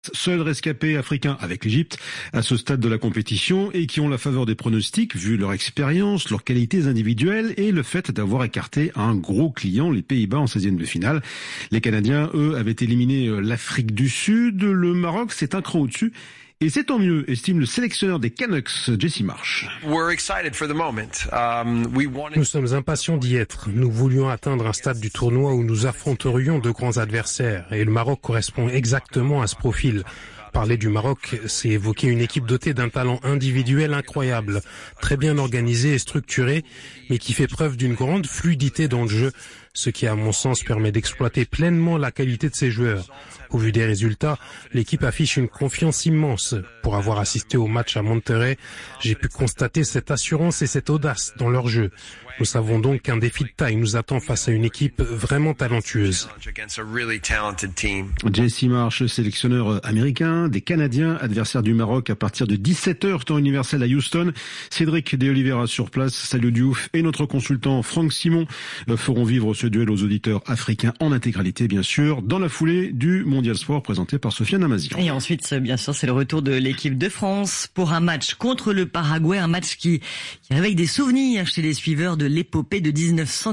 Seul rescapé africain avec l'Égypte à ce stade de la compétition et qui ont la faveur des pronostics vu leur expérience, leurs qualités individuelles et le fait d'avoir écarté un gros client, les Pays-Bas en 16e de finale. Les Canadiens, eux, avaient éliminé l'Afrique du Sud. Le Maroc, c'est un cran au-dessus. Et c'est tant mieux, estime le sélectionneur des Canucks, Jesse Marsh. Nous sommes impatients d'y être. Nous voulions atteindre un stade du tournoi où nous affronterions de grands adversaires. Et le Maroc correspond exactement à ce profil. Parler du Maroc, c'est évoquer une équipe dotée d'un talent individuel incroyable, très bien organisée et structurée, mais qui fait preuve d'une grande fluidité dans le jeu, ce qui, à mon sens, permet d'exploiter pleinement la qualité de ses joueurs. Au vu des résultats, l'équipe affiche une confiance immense. Pour avoir assisté au match à Monterrey, j'ai pu constater cette assurance et cette audace dans leur jeu. Nous savons donc qu'un défi de taille nous attend face à une équipe vraiment talentueuse. Jesse Marsh, sélectionneur américain des Canadiens, adversaire du Maroc à partir de 17h, temps universel à Houston. Cédric De Oliveira sur place, Salio Diouf et notre consultant Franck Simon feront vivre ce duel aux auditeurs africains en intégralité, bien sûr, dans la foulée du Mondial Sport présenté par Sofiane Amazian. Et ensuite, bien sûr, c'est le retour de l'équipe de France pour un match contre le Paraguay, un match qui réveille des souvenirs chez les suiveurs de l'épopée de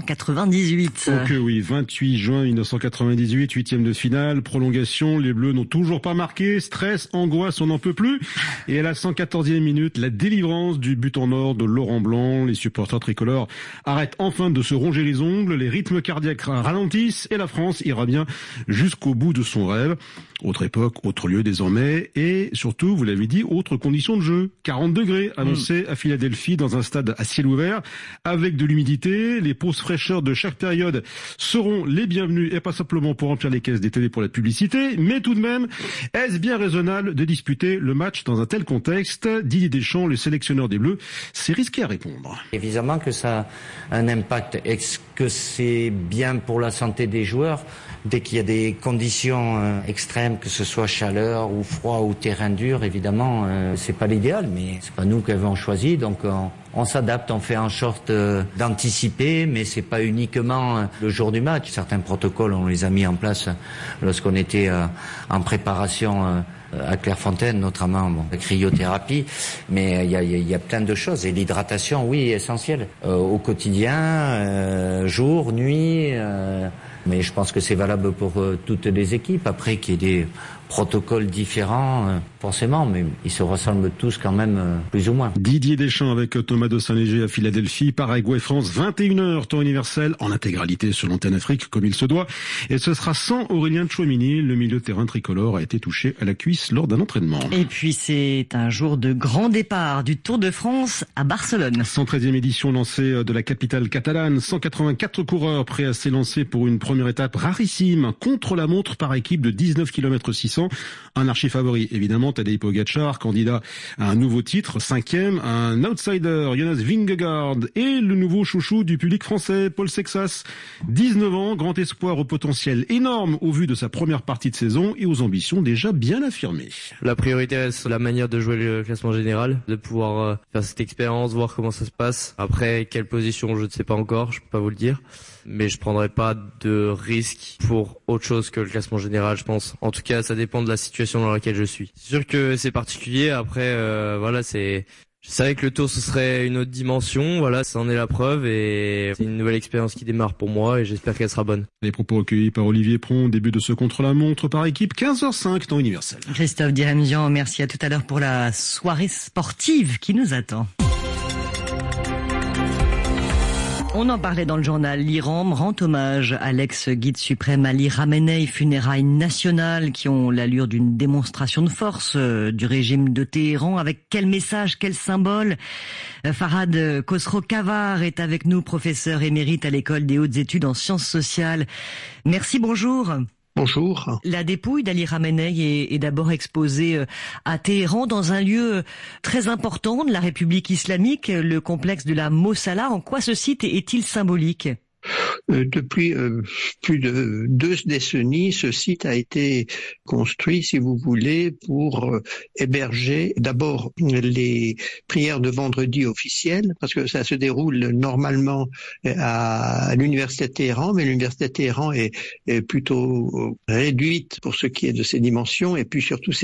1998. Ok, oui, 28 juin 1998, 8e de finale, prolongation, les Bleus n'ont toujours pas marqué, stress, angoisse, on n'en peut plus. Et à la 114e minute, la délivrance du but en or de Laurent Blanc. Les supporters tricolores arrêtent enfin de se ronger les ongles, les rythmes cardiaques ralentissent et la France ira bien jusqu'au bout de son rêve. Autre époque, autre lieu désormais et surtout, vous l'avez dit, autre condition de jeu. 40 degrés annoncés à Philadelphie dans un stade à ciel ouvert avec de l'humidité. Les pauses fraîcheurs de chaque période seront les bienvenues et pas simplement pour remplir les caisses des télés pour la publicité, mais tout de même, est-ce bien raisonnable de disputer le match dans un tel contexte? Didier Deschamps, le sélectionneur des Bleus, s'est risqué à répondre. Évidemment que ça a un impact. Est-ce que c'est bien pour la santé des joueurs? Dès qu'il y a des conditions extrêmes, que ce soit chaleur ou froid ou terrain dur, évidemment, c'est pas l'idéal, mais c'est pas nous qui avons choisi, donc on s'adapte, on fait en sorte d'anticiper, mais c'est pas uniquement le jour du match. Certains protocoles, on les a mis en place lorsqu'on était en préparation à Clairefontaine, notamment la cryothérapie, mais il y a plein de choses. Et l'hydratation, oui, est essentielle au quotidien, jour, nuit. Mais je pense que c'est valable pour toutes les équipes. Après, qu'il y ait des protocoles différents, forcément, mais ils se ressemblent tous quand même, plus ou moins. Didier Deschamps avec Thomas de Saint-Léger à Philadelphie, Paraguay-France, 21h, temps universel, en intégralité sur l'antenne Afrique, comme il se doit. Et ce sera sans Aurélien Tchouameni. Le milieu de terrain tricolore a été touché à la cuisse lors d'un entraînement. Et puis c'est un jour de grand départ du Tour de France à Barcelone. 113e édition lancée de la capitale catalane. 184 coureurs prêts à s'élancer pour une première étape rarissime, un contre-la-montre par équipe de 19 km 600. Un archi-favori, évidemment, Tadej Pogačar, candidat à un nouveau titre, 5e, un outsider, Jonas Vingegaard, et le nouveau chouchou du public français, Paul Sexas, 19 ans, grand espoir au potentiel énorme au vu de sa première partie de saison et aux ambitions déjà bien affirmées. La priorité reste la manière de jouer le classement général, de pouvoir faire cette expérience, voir comment ça se passe. Après, quelle position, je ne sais pas encore, je peux pas vous le dire. Mais je prendrai pas de risque pour autre chose que le classement général, je pense. En tout cas, ça dépend de la situation dans laquelle je suis. C'est sûr que c'est particulier. Après, voilà, je savais que le Tour ce serait une autre dimension. Voilà, ça en est la preuve et c'est une nouvelle expérience qui démarre pour moi et j'espère qu'elle sera bonne. Les propos recueillis par Olivier Pron, début de ce contre-la-montre par équipe, 15h05, temps universel. Christophe Diremzian, merci à tout à l'heure pour la soirée sportive qui nous attend. On en parlait dans le journal. L'Iran rend hommage à l'ex-guide suprême Ali Khamenei, funérailles nationales qui ont l'allure d'une démonstration de force du régime de Téhéran. Avec quel message, quel symbole? Farhad Khosrow-Kavar est avec nous, professeur émérite à l'école des hautes études en sciences sociales. Merci, bonjour. Bonjour. La dépouille d'Ali Khamenei est d'abord exposée à Téhéran dans un lieu très important de la République islamique, le complexe de la Mossala. En quoi ce site est-il symbolique ? Depuis plus de 2 décennies, ce site a été construit, si vous voulez, pour héberger d'abord les prières de vendredi officielles, parce que ça se déroule normalement à l'université de Téhéran, mais l'université de Téhéran est plutôt réduite pour ce qui est de ses dimensions, et puis surtout